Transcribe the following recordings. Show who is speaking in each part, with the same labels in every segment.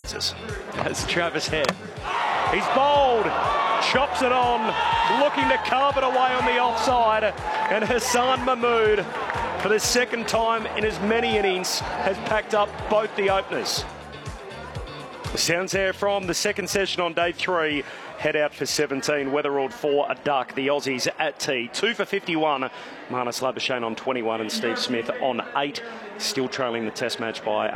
Speaker 1: chances. That's Travis Head. He's bowled, chops it on, looking to carve it away on the offside. And Hassan Mahmood, for the second time in as many innings, has packed up both the openers. Sounds there from the second session on day 3. Head out for 17, Weatherald for a duck. The Aussies at tea. 2 for 51. Marnus Labuschagne on 21 and Steve Smith on 8. Still trailing the test match by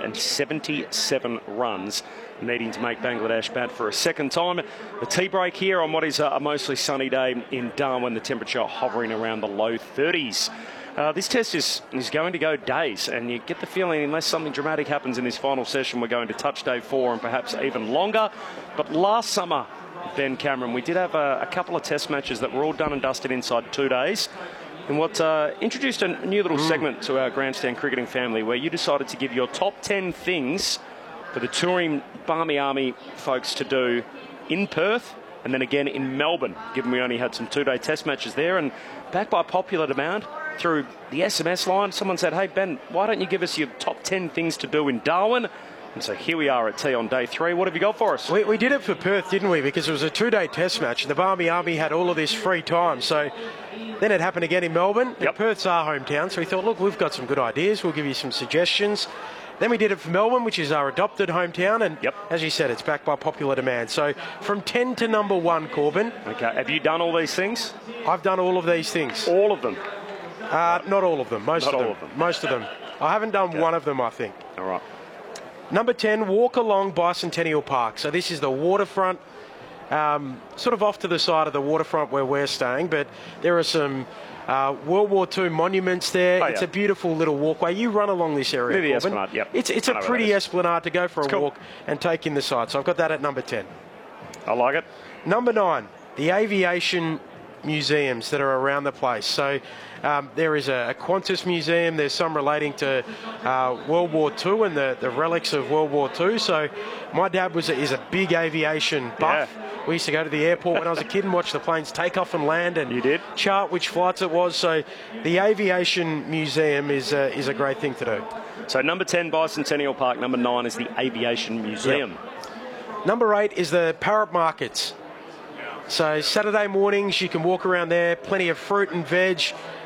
Speaker 1: 177 runs. Needing to make Bangladesh bat for a second time. The tea break here on what is a mostly sunny day in Darwin. The temperature hovering around the low 30s. This test is going to go days, and you get the feeling unless something dramatic happens in this final session, we're going to touch day 4 and perhaps even longer. But last summer, Ben Cameron, we did have a couple of test matches that were all done and dusted inside 2 days. And what introduced a new little segment to our grandstand cricketing family where you decided to give your top 10 things for the touring Barmy Army folks to do in Perth and then again in Melbourne, given we only had some 2-day test matches there. And backed by popular demand through the SMS line, someone said, hey, Ben, why don't you give us your top 10 things to do in Darwin? And so here we are at tea on day 3. What have you got for us?
Speaker 2: We did it for Perth, didn't we? Because it was a 2-day test match. And the Barmy Army had all of this free time. So then it happened again in Melbourne.
Speaker 1: Yep.
Speaker 2: Perth's our hometown. So we thought, look, we've got some good ideas. We'll give you some suggestions. Then we did it for Melbourne, which is our adopted hometown. And as you said, it's backed by popular demand. So from 10 to number 1, Corbin.
Speaker 1: Okay. Have you done all these things?
Speaker 2: I've done all of these things.
Speaker 1: All of them?
Speaker 2: Not all of them. Most
Speaker 1: Not
Speaker 2: of them.
Speaker 1: all of them.
Speaker 2: Most of them. I haven't done one of them, I think.
Speaker 1: All right.
Speaker 2: Number 10, walk along Bicentennial Park. So this is the waterfront, sort of off to the side of the waterfront where we're staying, but there are some World War II monuments there. It's a beautiful little walkway. You run along this area,
Speaker 1: Maybe
Speaker 2: Corbin.
Speaker 1: Esplanade, yep.
Speaker 2: It's a pretty esplanade to go for a walk and take in the side. So I've got that at number 10.
Speaker 1: I like it.
Speaker 2: Number 9, the aviation museums that are around the place. So there is a Qantas museum. There's some relating to World War II and the relics of World War II. So my dad is a big aviation buff.
Speaker 1: Yeah.
Speaker 2: We used to go to the airport when I was a kid and watch the planes take off and land and chart which flights it was. So the aviation museum is a great thing to do.
Speaker 1: So number 10, Bicentennial Park. Number 9 is the Aviation Museum.
Speaker 2: Yep. Number 8 is the Parrot Markets. So Saturday mornings you can walk around there, plenty of fruit and veg.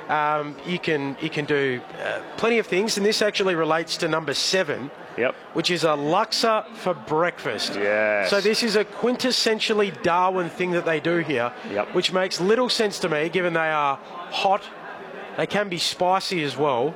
Speaker 2: You can do plenty of things, and this actually relates to number 7, which is a laksa for breakfast.
Speaker 1: Yes.
Speaker 2: So this is a quintessentially Darwin thing that they do here, which makes little sense to me given they are hot, they can be spicy as well,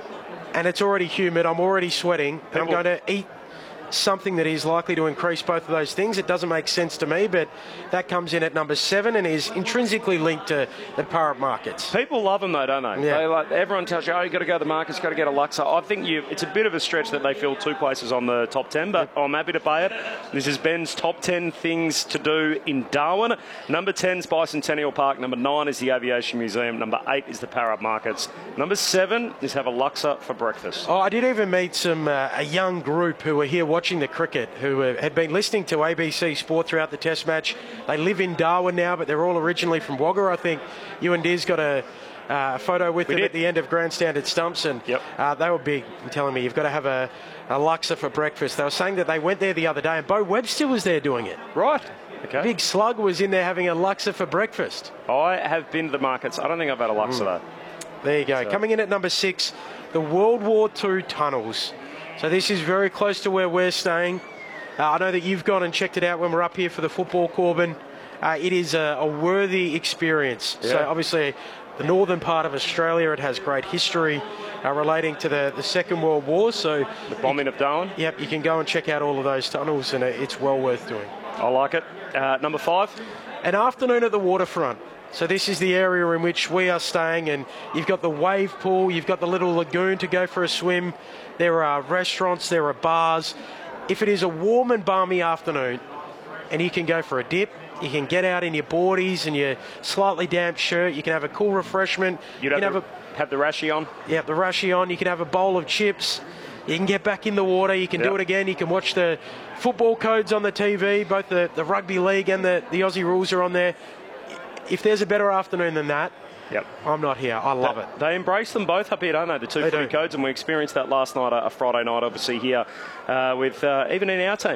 Speaker 2: and it's already humid, I'm already sweating, and I'm going to eat something that is likely to increase both of those things. It doesn't make sense to me, but that comes in at number 7 and is intrinsically linked to the Parrot Markets.
Speaker 1: People love them though, don't they?
Speaker 2: Yeah.
Speaker 1: Everyone tells you, oh, you've got to go to the markets, got to get a laksa. I think it's a bit of a stretch that they fill 2 places on the top 10, but I'm happy to pay it. This is Ben's top 10 things to do in Darwin. Number 10 is Bicentennial Park. Number 9 is the Aviation Museum. Number 8 is the Parrot Markets. Number 7 is have a laksa for breakfast.
Speaker 2: Oh, I did even meet some a young group who were here watching the cricket, who had been listening to ABC Sport throughout the test match. They live in Darwin now, but they're all originally from Wagga. I think you and Diz got a photo with them at the end of Grandstand at Stumps, and they were big and telling me you've got to have a laksa for breakfast. They were saying that they went there the other day, and Bo Webster was there doing it.
Speaker 1: Right. Okay.
Speaker 2: Big Slug was in there having a laksa for breakfast.
Speaker 1: I have been to the markets. I don't think I've had a laksa though.
Speaker 2: There you go. So. Coming in at number 6, the World War II tunnels. So this is very close to where we're staying. I know that you've gone and checked it out when we're up here for the football, Corbin. It is a worthy experience. Yeah. So obviously the northern part of Australia, it has great history relating to the Second World War. So
Speaker 1: the bombing of Darwin?
Speaker 2: Yep, you can go and check out all of those tunnels, and it's well worth doing.
Speaker 1: I like it. Number 5?
Speaker 2: An afternoon at the waterfront. So this is the area in which we are staying, and you've got the wave pool, you've got the little lagoon to go for a swim. There are restaurants, there are bars. If it is a warm and balmy afternoon and you can go for a dip, you can get out in your boardies and your slightly damp shirt, you can have a cool refreshment.
Speaker 1: You can have the rashie on?
Speaker 2: Yeah, the rashie on. You can have a bowl of chips. You can get back in the water. You can do it again. You can watch the football codes on the TV. Both the rugby league and the Aussie rules are on there. If there's a better afternoon than that, I'm not here. I love it.
Speaker 1: They embrace them both up here, don't they? The two footy codes, and we experienced that last night, a Friday night, obviously, here with even in our team.